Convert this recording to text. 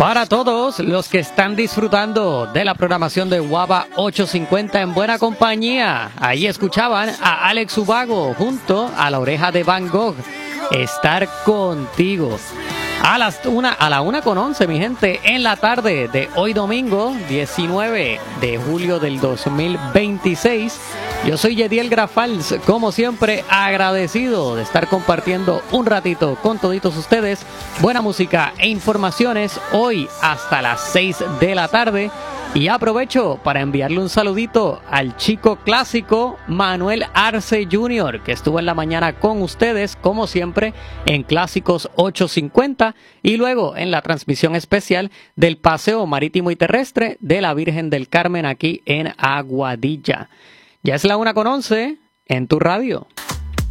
Para todos los que están disfrutando de la programación de Guava 850 en buena compañía, ahí escuchaban a Alex Ubago junto a La Oreja de Van Gogh, Estar Contigo. A la 1:11, mi gente, en la tarde de hoy domingo, 19 de julio del 2026. Yo soy Yediel Grafals, como siempre, agradecido de estar compartiendo un ratito con toditos ustedes buena música e informaciones hoy hasta las 6 de la tarde. Y aprovecho para enviarle un saludito al chico clásico Manuel Arce Jr., que estuvo en la mañana con ustedes, como siempre, en Clásicos 850 y luego en la transmisión especial del Paseo Marítimo y Terrestre de la Virgen del Carmen aquí en Aguadilla. Ya es la 1:11 en tu radio.